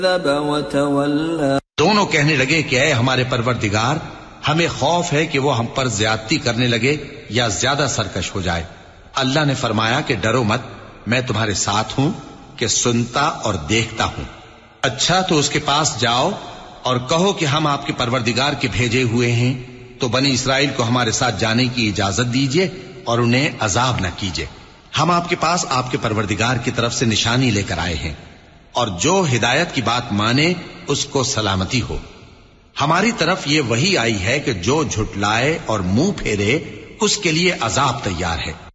दोनों कहने लगे कि ऐ हमारे परवरदिगार, हमें खौफ है कि वो हम पर ज्यादती करने लगे या ज्यादा सरकश हो जाए। अल्लाह ने फरमाया कि डरो मत, मैं तुम्हारे साथ हूं कि सुनता और देखता हूं। अच्छा तो उसके पास जाओ और कहो कि हम आपके परवरदिगार के भेजे हुए हैं, तो बनी इसराइल को हमारे साथ जाने की इजाजत दीजिए और उन्हें अजाब न कीजिए। हम आपके पास आपके परवरदिगार की तरफ से निशानी लेकर आए हैं, और जो हिदायत की बात माने उसको सलामती हो। हमारी तरफ ये वही आई है कि जो झुटलाए और मुंह फेरे उसके लिए अजाब तैयार है।